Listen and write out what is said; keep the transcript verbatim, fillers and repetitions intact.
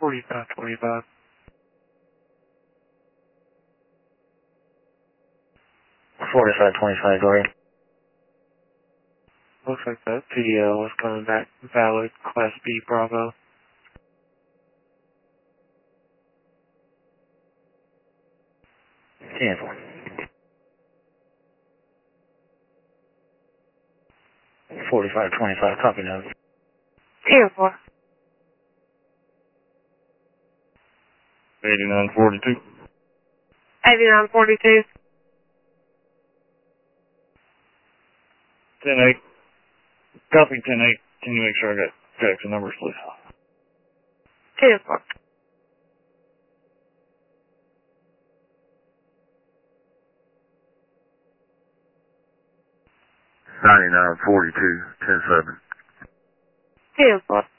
forty-five twenty-five. forty-five twenty-five, go ahead. Looks like that P D L was coming back valid, Class B Bravo. ten four. forty-five twenty-five, copy now. ten four. eighty-nine forty-two. eighty-nine forty-two. ten eight. Copy ten eight. Can you make sure I got Jackson numbers, please? ten four. ninety-nine forty-two, ten seven. ten four.